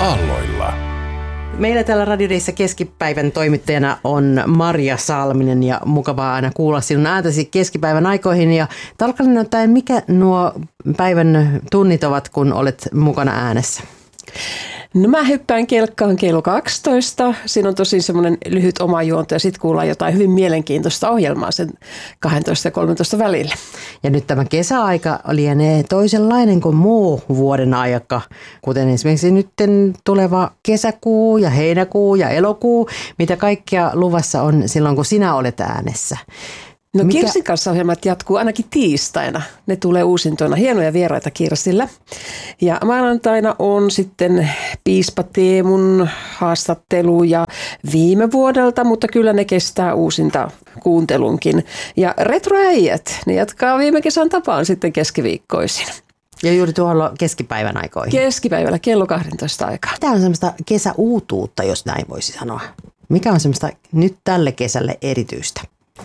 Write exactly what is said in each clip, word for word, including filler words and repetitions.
aalloilla. Meillä täällä Radiodeissa keskipäivän toimittajana on Maria Salminen ja mukavaa aina kuulla sinun ääntäsi keskipäivän aikoihin. Ja tarkalleen ottaen, mikä nuo päivän tunnit ovat, kun olet mukana äänessä? No mä hyppään kelkkaan kello kaksitoista. Siinä on tosi semmoinen lyhyt oma juonto ja sitten kuullaan jotain hyvin mielenkiintoista ohjelmaa sen kaksitoista ja kolmetoista välillä. Ja nyt tämä kesäaika lienee toisenlainen kuin muu vuoden aika, kuten esimerkiksi nyt tuleva kesäkuu ja heinäkuu ja elokuu, mitä kaikkea luvassa on silloin, kun sinä olet äänessä. No Mikä... Kirsin kanssa ohjelmat jatkuu ainakin tiistaina. Ne tulee uusintoina, hienoja vieraita Kirsillä. Ja maanantaina on sitten piispa Teemun haastattelu ja viime vuodelta, mutta kyllä ne kestää uusinta kuuntelunkin. Ja retroäijät, ne jatkaa viime kesän tapaan sitten keskiviikkoisin. Ja juuri tuolla keskipäivän aikoihin. Keskipäivällä kello kaksitoista aikaa. Tämä on semmoista kesäuutuutta, jos näin voisi sanoa. Mikä on semmoista nyt tälle kesälle erityistä?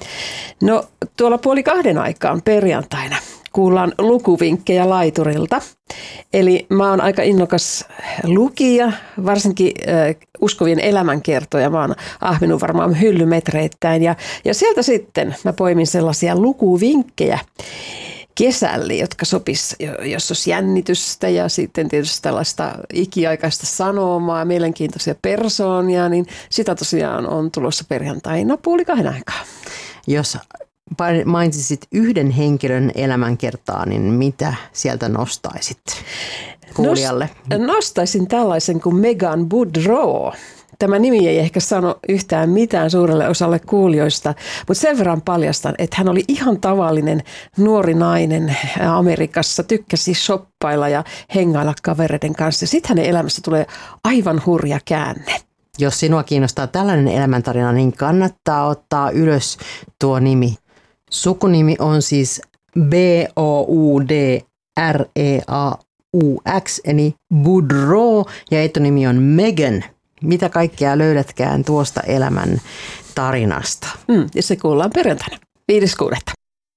No tuolla puoli kahden aikaan perjantaina kuullaan lukuvinkkejä laiturilta. Eli mä oon aika innokas lukija, varsinkin äh, uskovien elämänkertoja. Mä oon ahminut varmaan hyllymetreittäin ja, ja sieltä sitten mä poimin sellaisia lukuvinkkejä kesälle, jotka sopis, jos olisi jännitystä ja sitten tietysti tällaista ikiaikaista sanomaa, mielenkiintoisia persoonia, niin sitä tosiaan on tulossa perjantaina puoli kahden aikaa. Jos mainitsisit yhden henkilön elämänkertaa, niin mitä sieltä nostaisit kuulijalle? Nostaisin tällaisen kuin Megan Boudreau. Tämä nimi ei ehkä sano yhtään mitään suurelle osalle kuulijoista, mutta sen verran paljastan, että hän oli ihan tavallinen nuori nainen Amerikassa, tykkäsi shoppailla ja hengailla kavereiden kanssa. Sitten hänen elämässä tulee aivan hurja käänne. Jos sinua kiinnostaa tällainen elämäntarina, niin kannattaa ottaa ylös tuo nimi. Sukunimi on siis B O U D R E A U X, eli Boudreau, ja etunimi on Megan. Mitä kaikkea löydätkään tuosta elämän tarinasta? Mm, ja se kuullaan perjantaina, viides kuudetta.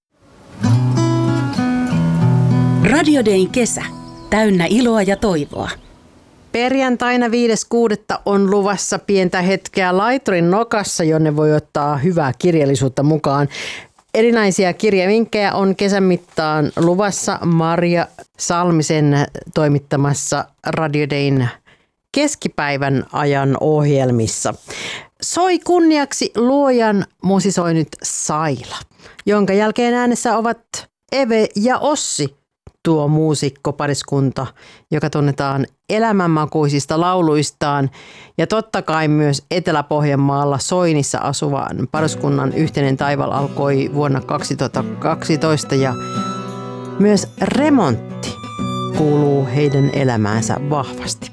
Radiodein kesä. Täynnä iloa ja toivoa. Perjantaina viides kuudetta on luvassa pientä hetkeä laiturin nokassa, jonne voi ottaa hyvää kirjallisuutta mukaan. Erinäisiä kirjavinkkejä on kesän mittaan luvassa Maria Salmisen toimittamassa Radiodein keskipäivän ajan ohjelmissa. Soi kunniaksi luojan musisoinut Saila, jonka jälkeen äänessä ovat Eve ja Ossi, tuo muusikkopariskunta, joka tunnetaan elämänmakuisista lauluistaan, ja totta kai myös Etelä-Pohjanmaalla Soinissa asuvan pariskunnan yhteinen taival alkoi vuonna kaksituhattakaksitoista, ja myös remontti kuuluu heidän elämäänsä vahvasti.